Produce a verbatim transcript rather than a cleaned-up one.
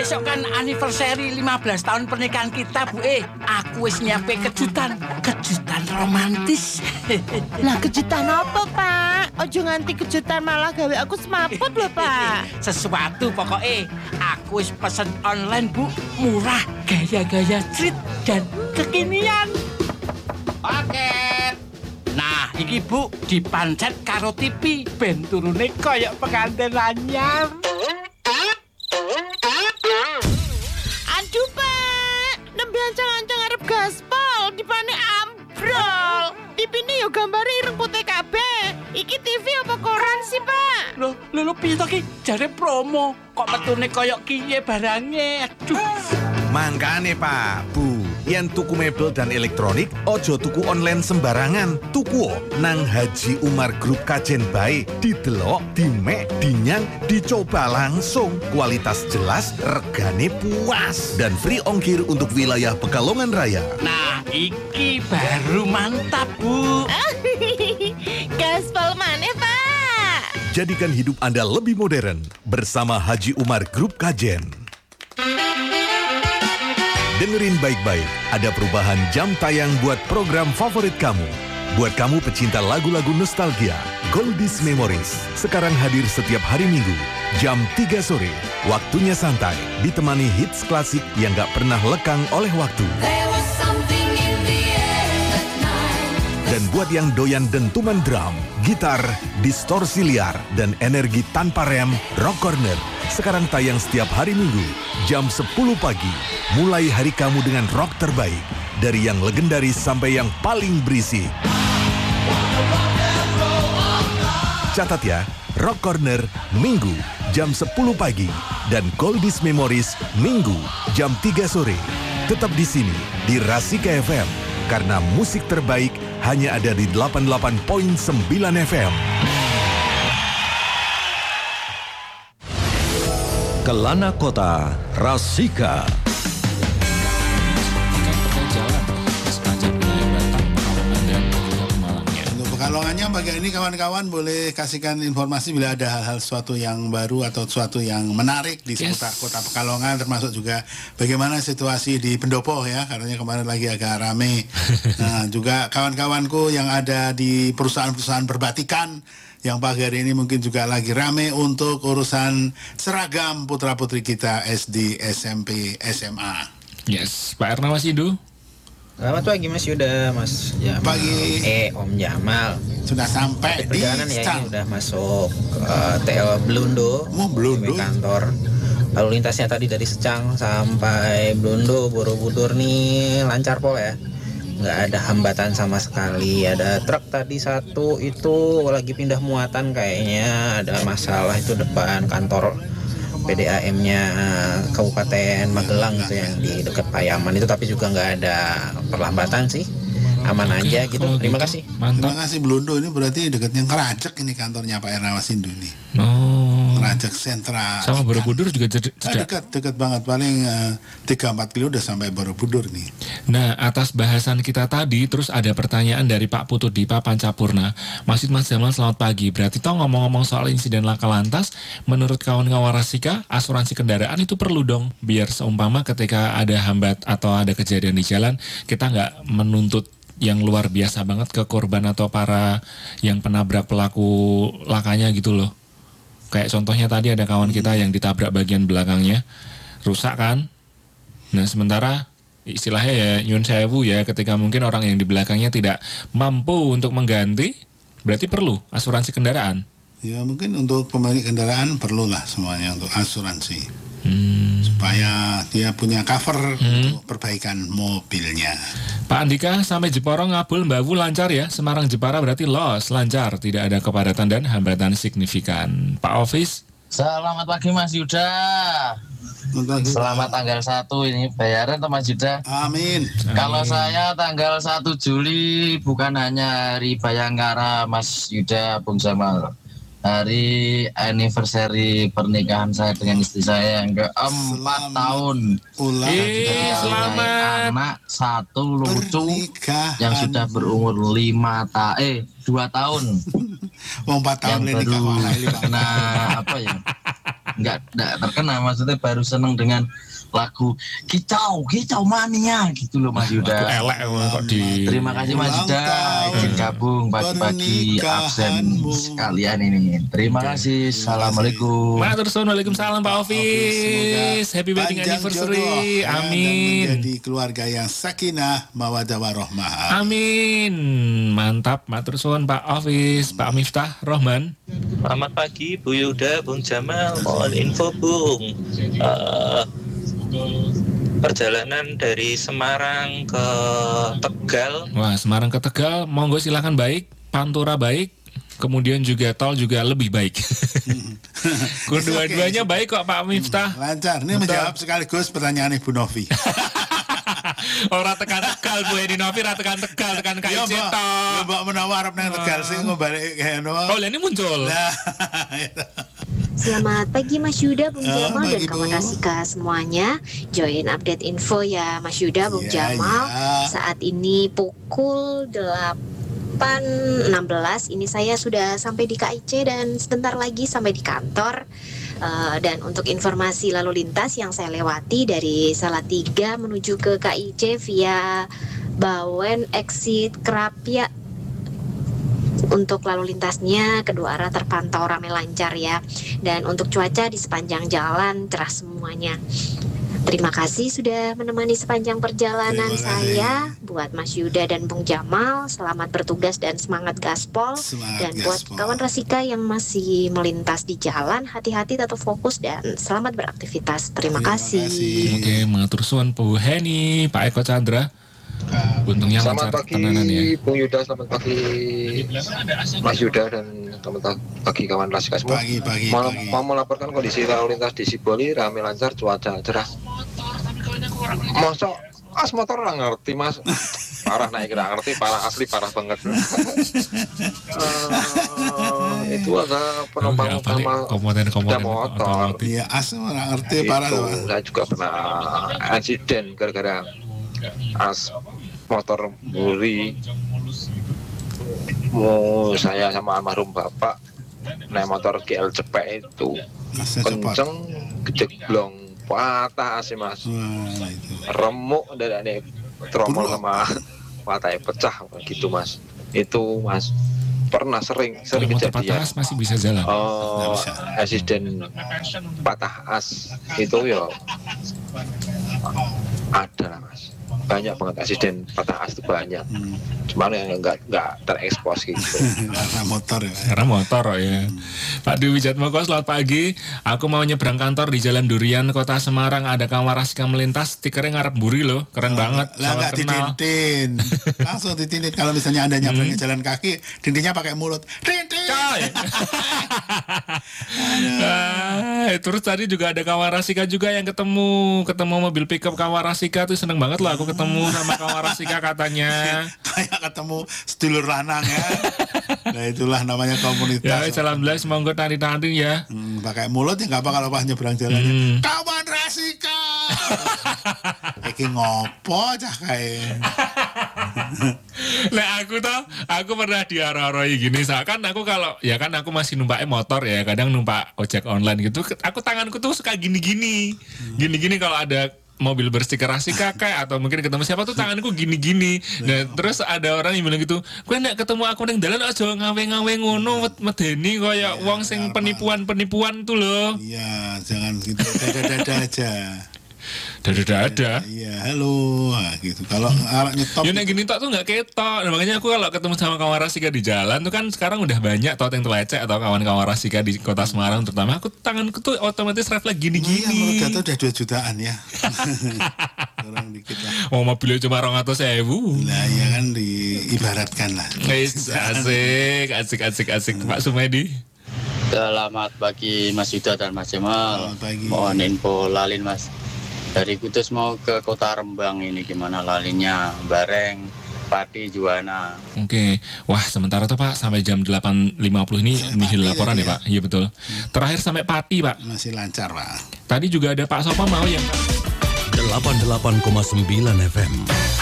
sesok kan anniversary lima belas tahun pernikahan kita, Bu. Eh, aku wis nyiapin kejutan. Kejutan romantis. Lah kejutan apa, Pak? Ojo nganti kejutan malah gawe aku semaput lho, Pak. Sesuatu pokoknya. Aku wis pesen online, Bu. Murah, gaya-gaya street dan kekinian. Paket. Nah, iki Bu dipancet karo T V ben turune koyok pengantin anyar. Aduh, Pak. Nembe ancang-ancang arep gaspol, dipane ambrol. T V ini yo gambare ireng putih kabeh. Iki T V apa koran sih, Pak? Loh, lho lho piye to ki? Jare promo. Kok metune koyok kiye barange? Aduh. Mangkane Pak, Bu, yen tuku mebel dan elektronik, ojo tuku online sembarangan. Tuku nang Haji Umar Group Kajen bae. Didelok, dimek, dinyang, dicoba langsung. Kualitas jelas, regane puas. Dan free ongkir untuk wilayah Pekalongan Raya. Nah, iki baru mantap, Bu. Gaspol maneh, Pak. Jadikan hidup Anda lebih modern bersama Haji Umar Group Kajen. Dengerin baik-baik, ada perubahan jam tayang buat program favorit kamu. Buat kamu pecinta lagu-lagu nostalgia, Goldies Memories sekarang hadir setiap hari Minggu, jam tiga sore. Waktunya santai, ditemani hits klasik yang gak pernah lekang oleh waktu. Dan buat yang doyan dentuman drum, gitar, distorsi liar, dan energi tanpa rem, Rock Corner sekarang tayang setiap hari Minggu, jam sepuluh pagi. Mulai hari kamu dengan rock terbaik, dari yang legendaris sampai yang paling berisik. Catat ya, Rock Corner Minggu, jam sepuluh pagi. Dan Goldies Memories Minggu, jam tiga sore. Tetap di sini, di Rasika F M. Karena musik terbaik hanya ada di delapan puluh delapan koma sembilan F M. Kelana Kota, Rasika. Pekalongannya bagian ini kawan-kawan boleh kasihkan informasi bila ada hal-hal sesuatu yang baru atau sesuatu yang menarik di seputar yes. Kota Pekalongan, termasuk juga bagaimana situasi di Pendopo ya, karena kemarin lagi agak rame. Nah, juga kawan-kawanku yang ada di perusahaan-perusahaan berbatikan yang pagi hari ini mungkin juga lagi rame untuk urusan seragam putra-putri kita S D, S M P, S M A. Yes, Pak Erna Mas Idu. Selamat pagi Mas Yuda, Mas Jamal. Pagi. Eh, Om Jamal. Sudah sampai di perjalanan ya, ini udah masuk uh, T L Blundo. Oh, Blundo. Kantor. Lalu lintasnya tadi dari Secang sampai Blundo, Borobudur nih lancar pol ya. Nggak ada hambatan sama sekali. Ada truk tadi satu itu lagi pindah muatan kayaknya, ada masalah itu depan kantor P D A M-nya Kabupaten Magelang itu yang di dekat Payaman itu, tapi juga nggak ada perlambatan sih, aman Oke, aja gitu. Terima gitu. kasih. Mantap. Terima kasih Blundo, ini berarti dekatnya Kerajek ini kantornya Pak Erna Wasindu nih. Oh. Kerajek Sentra. Sama Borobudur juga jeda. Nah, dekat, dekat banget, paling uh, tiga sampai empat kilo udah sampai Borobudur nih. Nah, atas bahasan kita tadi, terus ada pertanyaan dari Pak Putu Dipa Pancapurna. Mas Mas Jamal, selamat pagi. Berarti toh ngomong-ngomong soal insiden laka lantas, menurut kawan-kawan Rasika, asuransi kendaraan itu perlu dong, biar seumpama ketika ada hambat atau ada kejadian di jalan, kita nggak menuntut yang luar biasa banget ke korban atau para yang penabrak pelaku lakanya gitu loh. Kayak contohnya tadi ada kawan kita yang ditabrak bagian belakangnya, rusak kan. Nah sementara istilahnya ya nyun sewu ya, ketika mungkin orang yang di belakangnya tidak mampu untuk mengganti, berarti perlu asuransi kendaraan. Ya mungkin untuk pemilik kendaraan perlulah semuanya untuk asuransi. Hmm. Supaya dia punya cover hmm. untuk perbaikan mobilnya. Pak Andika, sampai Jepara Ngabul Mbak Wu lancar ya. Semarang Jepara berarti los, lancar, tidak ada kepadatan dan hambatan signifikan. Pak Ofis. Selamat pagi Mas Yuda. Selamat tanggal satu ini bayaran tuh Mas Yuda. Amin. Kalau saya tanggal satu Juli bukan hanya hari Bayangkara Mas Yuda Bung Jamal. Hari anniversary pernikahan saya dengan istri saya yang keempat tahun. Jadi selamat anak satu lucu pernikahan yang sudah berumur lima ta eh dua tahun. Oh, empat tahun yang baru kena apa ya? nggak nggak terkena, maksudnya baru seneng dengan lagu kicau kicau mania gitu loh Mas Yuda. Aku elek kok di. Terima kasih Mas Yuda izin gabung pagi-pagi absen sekalian ini. Terima kasih. Assalamualaikum. Matur suwun. Waalaikumsalam Pak Ofis. Happy wedding anniversary. Amin. Menjadi keluarga yang sakinah mawaddah warahmah. Amin. Mantap. Matur suwun Pak Ofis. Pak Miftah Rohman. Selamat pagi Bu Yuda, Bung Jamal. Mohon info Bung. Uh, perjalanan dari Semarang ke Tegal. Wah, Semarang ke Tegal, monggo silakan baik, Pantura baik, kemudian juga tol juga lebih baik. Kedua-duanya baik kok Pak Miftah. Lancar. Ini menjawab sekaligus pertanyaan Ibu Novi. Ora tekan Tegal Bu Edi Novi, ora tekan Tegal, tekan K I C tok. Mbak menawa arep nang Tegal sing ngobalik kene. Oh, ini muncul. Lah. Selamat pagi Mas Yuda, Bung oh, Jamal dan kawan Rasika semuanya. Join update info ya Mas Yuda, Bung ya, Jamal. Ya. Saat ini pukul delapan enam belas. Ini saya sudah sampai di K I C dan sebentar lagi sampai di kantor. Uh, dan untuk informasi lalu lintas yang saya lewati dari Salatiga menuju ke K I C via Bawen exit Kerapia. Untuk lalu lintasnya kedua arah terpantau ramai lancar ya. Dan untuk cuaca di sepanjang jalan cerah semuanya. Terima kasih sudah menemani sepanjang perjalanan saya. Buat Mas Yuda dan Bung Jamal, selamat bertugas dan semangat gaspol. Semangat dan buat gaspol. Kawan Rasika yang masih melintas di jalan, hati-hati tetap fokus dan selamat beraktivitas. Terima, Terima kasih. kasih. Oke, matur suwun Bu Heni, Pak Eko Chandra. Untungnya selamat pagi ya. Bung Yuda, selamat pagi Mas Yuda dan selamat pagi kawan Rasika semua. Pagi, pagi, mau, pagi. mau melaporkan kondisi lalu lintas di Siboli ramai lancar, cuaca cerah. Mosok as motor orang ngerti Mas. Parah naik kira ngerti, parah asli parah banget. uh, itu ada penumpang sama komponen-komponen motor. Iya, as orang ngerti parah loh. Saya juga pernah insiden gara-gara as motor buri. Mau saya sama almarhum bapak naik motor G L cepet itu kenceng kejeblong patah sih Mas. Wah, itu. Remuk dari tromol sama patahnya pecah gitu Mas. Itu Mas pernah sering sering kalau kejadian. Patah as masih bisa jalan. Oh, insiden patah as itu ya ada Mas. Banyak banget asisten patah as itu banyak. Hmm. Cuman yang enggak enggak terekspos gitu. Karena motor ya. Karena motor ya. Hmm. Pak Dewi Jatmoko, selamat pagi. Aku mau nyebrang kantor di Jalan Durian, Kota Semarang. Ada Kawan Rasika melintas, stikernya ngarep buri loh. Keren oh, banget. Lah enggak ditintin. Langsung ditintin. Kalau misalnya Anda nyebrangnya hmm. jalan kaki, tintinnya pakai mulut. Tintin. Coy. Nah, terus tadi juga ada Kawan Rasika juga yang ketemu ketemu mobil pickup Kawan Rasika tuh seneng banget loh aku ketemu sama Kawan Rasika katanya. Kayak ketemu sedulur lanang ya. Nah itulah namanya komunitas. Ya, salam belas monggo tani-tani ya. Hmm, pakai mulut ya nggak apa kalau pas nyebrang jalannya. Hmm. Kawan Rasika. Iki ngopo cah kae. Nah aku tau, aku pernah diarah-arahi gini. Kan aku kalau ya kan aku masih numpaknya motor ya, kadang numpak ojek online gitu. Aku tanganku tuh suka gini-gini, gini-gini kalau ada mobil berstiker Rasika kayak atau mungkin ketemu siapa tuh tanganku gini-gini. Nah terus ada orang yang bilang gitu, gue nek ketemu aku neng dalan aja ngawe-ngawe ngono medeni kaya wong sing penipuan-penipuan tuh loh. Iya, jangan gitu, dada-dada aja. Dada-dada. Iya, halo, nah, gitu. Kalau alat nyetop. Ya nek gini tok tuh nggak ketok. Nah, makanya aku kalau ketemu sama kawan Rasika di jalan tuh kan sekarang udah banyak tot yang telecek atau kawan-kawan Rasika di Kota Semarang terutama. Aku tanganku tuh otomatis refleks gini-gini. Iya, menurut udah dua jutaan ya. Kurang dikit lah. Oh, mobilnya cuma rong atus sewu. Nah, ya kan diibaratkan lah. Asik, asik, asik, asik. Pak Sumedi. Selamat pagi Mas Yuda dan Mas Jamal. Selamat pagi. Mohon info lalin Mas. Dari Kudus mau ke Kota Rembang ini gimana lalinnya? Bareng, Pati, Juwana. Oke. Wah, sementara tuh Pak sampai jam delapan lima puluh ini nihil laporan ya, ya Pak. Iya betul. Hmm. Terakhir sampai Pati Pak. Masih lancar Pak. Tadi juga ada Pak Sopa mau yang delapan puluh delapan koma sembilan F M.